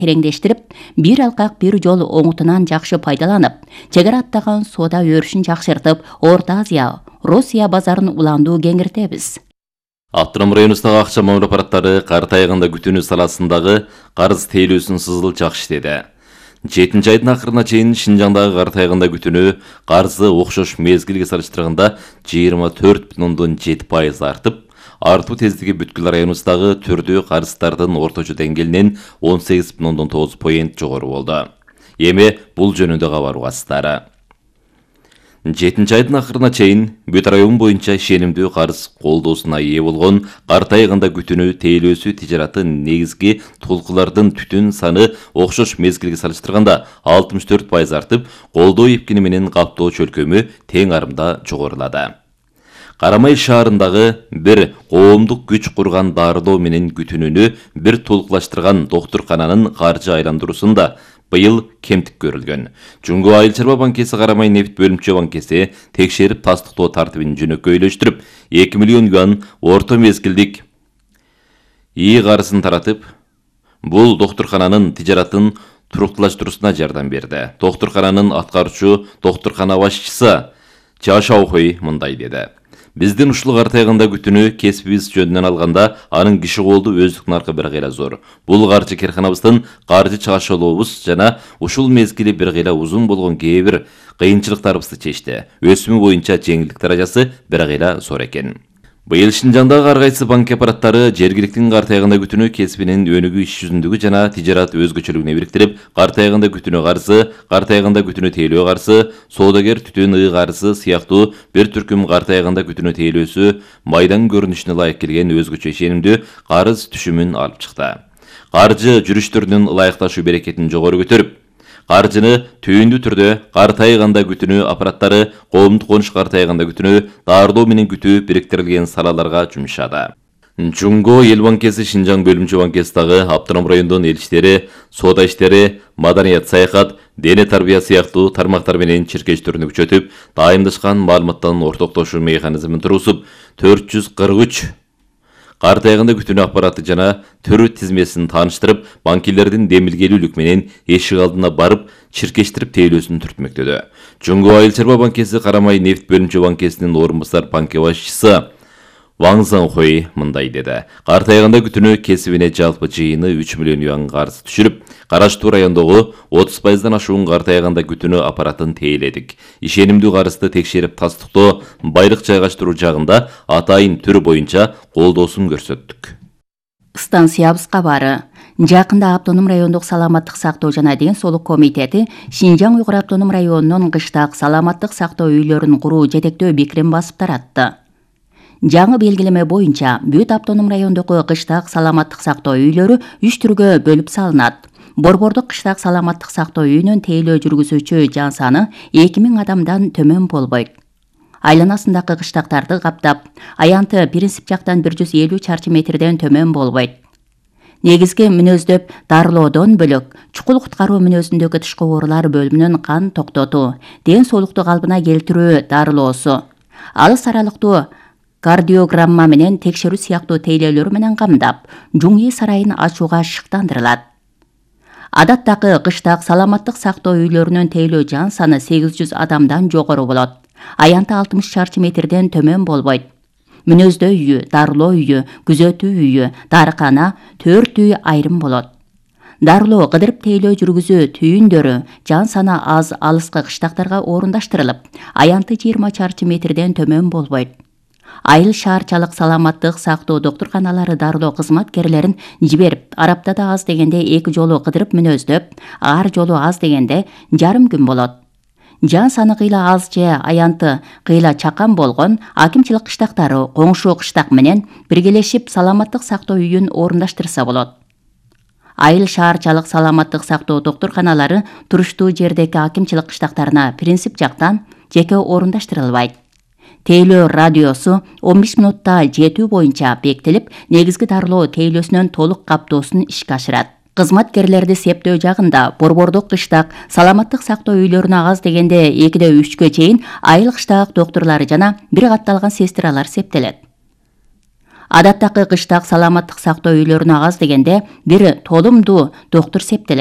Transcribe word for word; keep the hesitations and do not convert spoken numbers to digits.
тереңдештирип, бир алкак бир жол оңутунан жакшы пайдаланып, чек ара аттаган соода өрүшүн жакшыртып, Орто Азия, Россия базарын уландуу кеңиртебиз. Автоном районундагы акча мамыр аппараттары кар тайганда күтүүнү саласындагы карыз тейлөөсүн сызыл жакшы иштеди. жетинчи айдын акырына чейин Шинжаңдагы кар тайганда күтүүнү карызы окшош мезгилге салыштырганда жыйырма төрт бүтүн ондон жети пайыз артып, артуу тездиги бүткүл районундагы түрдүү карыздардын орточо деңгээлинен он сегиз бүтүн ондон тогуз поинт жогору болду. Эми бул жөнүндө кабар угасыздар. жетинчи айдын акырына чейин бүт район боюнча ишенимдүү карыз колдоосуна ээ болгон кар тайганда күтүүнү тейлөөсү тижаратын негизги тулкулардын түтүн саны окшош мезгилге салыштырганда алтымыш төрт пайыз артып, колдоо эпкини менен каптоо чөлкөмү тең арымда жогорулады. Карамай шаарындагы бир коомдук күч курган дарылоо менен күтүүнүнү бир толукташтырган доктуркананын каржы айландыруусунда быйыл кемтик көрүлгөн. Жунго Айыл чарба банкеси Карамай нефт бөлүмчө банкеси текшерип тастыктоо тартибин жөнөкөйлөштүрүп, эки миллион юан орто мезгилдик ии карызын таратып, бул доктуркананын тижаратын туруктуулаштыруусуна жардам берди. Доктуркананын аткаруучу доктуркана башчысы Чашаухой мындай деди: Биздин ушул кар тайганда күтүүнү кесибибиз жөнүнөн алганда, анын киши колду өздүк наркы бир кыйла зор. Бул каржы керканабыздын каржы чыгашылуубуз жана ушул мезгили бир кыйла узун болгон кээ бир кыйынчылыктарыбызды чечти. Өсүмү боюнча жеңилдик даражасы бир кыйла зор экен. Быйыл Шинжаңдагы ар кайсы банк аппараттары жергиликтин кар тайганда күтүүнү кесибинин өнүгүү иш жүзүндүгү жана тижарат өзгөчөлүгүнө бириктирип, кар тайганда күтүүнү карызы, кар тайганда күтүүнү тейлөө карызы, соодагер түтүн ыы карызы сыяктуу бир түркүм кар тайганда күтүүнү тейлөөсү майдан көрүнүшүнө ылайык келген өзгөчө ишенимдүү карыз түшүмүн алып чыкты. Каржы жүрүштөрүнүн ылайыкташуу берекетин жогору көтөрүп, каржыны түйүндүү түрдө кар тайганда күтүүнү аппараттары коомдук конуш кар тайганда күтүүнү дарылоо менен күтүү бириктирилген салаларга жумшады. Жунго Эл банкеси Шинжаң бөлүмчө банкесидагы автоном райондун эл иштери, соода иштери, маданият саякат, дене тарбия сыяктуу тармактар менен чиркештөрүнү күчөтүп, дайымдашкан маалыматтан ортоктошуу механизмин тургузуп, төрт жүз кырк үч кар тайганда күтүүнү аппараты жана түрү тизмесин тааныштырып, банкилердин демилгелүүлүк менен эшик алдына барып, чиркештирип тейлөөсүн түртмөктөдү. Жунго Айыл чарба банкеси Карамай нефт бөлүмчө банкесинин орун басар банке башчысы Ваң Занхой мындай деди: Кар тайганда күтүүнү кесибине жалпы жыйыны үч миллион юан карыз түшүрүп, караштуу райондогу отуз пайыздан ашуун кар тайганда күтүүнү аппаратын тейледик. Ишенимдүү карызды текшерип тастыктоо, байлык жайгаштыруу жагында атайын түрү боюнча колдоосун көрсөттүк. Станциябыз кабары. Жакында автоном райондук саламаттык сактоо жана ден соолук комитети Шинжаң Уйгур автоном районунун кыштак саламаттык сактоо үйлөрүн куруу жетектөө бекирин басып таратты. Жаңы белгилеме боюнча бүт автоном райондогу кыштак саламаттык сактоо үйлөрү үч түргө бөлүп салынат. Борбордук кыштак саламаттык сактоо үйүнүн тейлөө жүргүзүүчү жан саны эки миң адамдан төмөн болбойт. Айланасындагы кыштактарды каптап, аянты принцип жактан бир жүз элүү чарчы метрден төмөн болбойт. Негизги мүнөздөп дарылоодон бөлөк чукул куткаруу мүнөзүндөгү тышкы оорулар бөлүмүнүн кан токтотуу, ден соолукту калыбына келтирүү дарылоосу, алыс аралыктуу кардиограмма менен текшерүү сыяктуу тейлөөлөр менен камдап, Жуңи сарайын ачууга шыктандырылат. Адаттагы кыштак саламаттык сактоо үйлөрүнүн тейлөө жан саны сегиз жүз адамдан жогору болот. Аянты алтымыш чарчы метрден төмөн болбойт. Мүнөздөө үйү, дарылоо үйү, күзөтүү үйү, дарыкана, төрт үй айрым болот. Дарылоо, кыдырып тейлөө жүргүзүү түйүндөрү жан саны аз алыскы кыштактарга орундаштырылып, аянты жыйырма чарчы метрден төмөн болбойт. Айыл шаарчалык саламаттык сактоо доктурканалары дарылоо кызматкерлерин жиберип, араптада аз дегенде эки жолу кыдырып мүнөздөп, ар жолу аз дегенде жарым күн болот. Жан саны кыйла аз же аянты кыйла чакан болгон акимчилик кыштактары коңшу кыштак менен биргелешип саламаттык сактоо үйүн орундаштырса болот. Айыл шаарчалык саламаттык сактоо доктурканалары туруштуу жердеги акимчилик кыштактарына принцип жактан жеке орундаштырылбайт. Тейлөө радиосу он беш минутта жетүү боюнча бекитилип, негизги дарылоо тейлөөсүнөн толук каптоосун ишке ашырат. Кызматкерлерди септөө жагында борбордук кыштак саламаттык сактоо үйлөрүнө аз дегенде экиде үчкө чейин айыл кыштак доктурлары жана бир катталган сестралар септелет. Адаттагы кыштак саламаттык сактоо үйлөрүнө аз дегенде бир толумдуу доктур септелет.